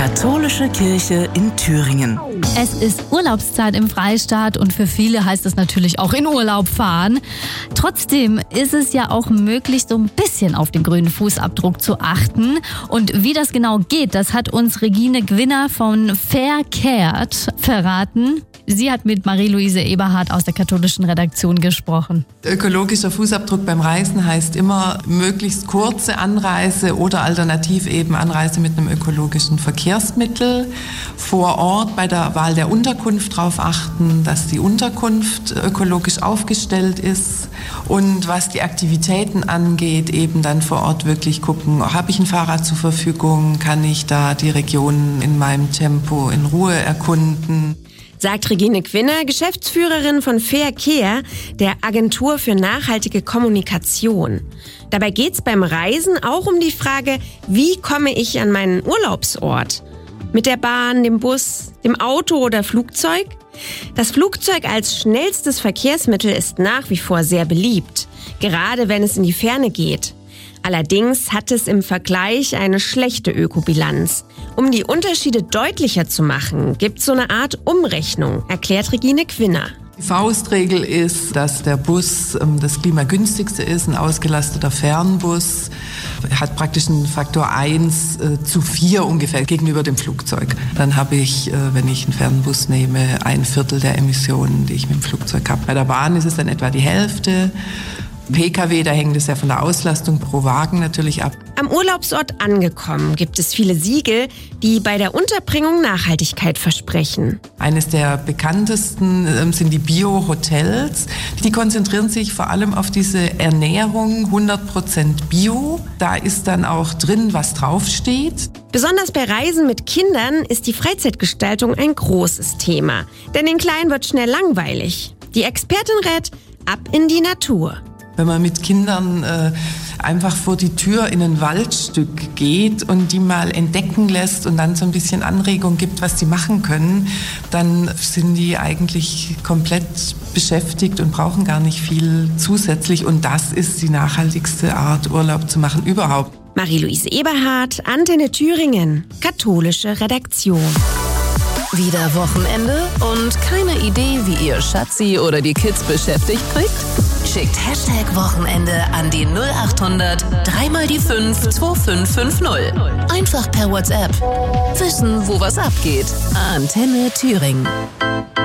Katholische Kirche in Thüringen. Es ist Urlaubszeit im Freistaat und für viele heißt es natürlich auch in Urlaub fahren. Trotzdem ist es ja auch möglich, so ein bisschen auf den grünen Fußabdruck zu achten. Und wie das genau geht, das hat uns Regine Gwinner von Verkehrt verraten. Sie hat mit Marie-Louise Eberhardt aus der katholischen Redaktion gesprochen. Ökologischer Fußabdruck beim Reisen heißt immer möglichst kurze Anreise oder alternativ eben Anreise mit einem ökologischen Verkehrsmittel. Vor Ort bei der Wahl der Unterkunft darauf achten, dass die Unterkunft ökologisch aufgestellt ist. Und was die Aktivitäten angeht, eben dann vor Ort wirklich gucken, habe ich ein Fahrrad zur Verfügung, kann ich da die Region in meinem Tempo in Ruhe erkunden. Sagt Regine Gwinner, Geschäftsführerin von Verkehr, der Agentur für nachhaltige Kommunikation. Dabei geht's beim Reisen auch um die Frage, wie komme ich an meinen Urlaubsort? Mit der Bahn, dem Bus, dem Auto oder Flugzeug? Das Flugzeug als schnellstes Verkehrsmittel ist nach wie vor sehr beliebt, gerade wenn es in die Ferne geht. Allerdings hat es im Vergleich eine schlechte Ökobilanz. Um die Unterschiede deutlicher zu machen, gibt es so eine Art Umrechnung, erklärt Regine Gwinner. Die Faustregel ist, dass der Bus das klimagünstigste ist. Ein ausgelasteter Fernbus hat praktisch einen Faktor 1:4 ungefähr gegenüber dem Flugzeug. Dann habe ich, wenn ich einen Fernbus nehme, 1/4 der Emissionen, die ich mit dem Flugzeug habe. Bei der Bahn ist es dann etwa die Hälfte. Pkw, da hängt es ja von der Auslastung pro Wagen natürlich ab. Am Urlaubsort angekommen gibt es viele Siegel, die bei der Unterbringung Nachhaltigkeit versprechen. Eines der bekanntesten sind die Bio-Hotels. Die konzentrieren sich vor allem auf diese Ernährung, 100% Bio. Da ist dann auch drin, was draufsteht. Besonders bei Reisen mit Kindern ist die Freizeitgestaltung ein großes Thema. Denn den Kleinen wird schnell langweilig. Die Expertin rät, ab in die Natur. Wenn man mit Kindern einfach vor die Tür in ein Waldstück geht und die mal entdecken lässt und dann so ein bisschen Anregung gibt, was die machen können, dann sind die eigentlich komplett beschäftigt und brauchen gar nicht viel zusätzlich. Und das ist die nachhaltigste Art, Urlaub zu machen überhaupt. Marie-Louise Eberhardt, Antenne Thüringen, katholische Redaktion. Wieder Wochenende und keine Idee, wie ihr Schatzi oder die Kids beschäftigt kriegt? Schickt #Wochenende an die 0800 3x5 2550. Einfach per WhatsApp. Wissen, wo was abgeht. Antenne Thüringen.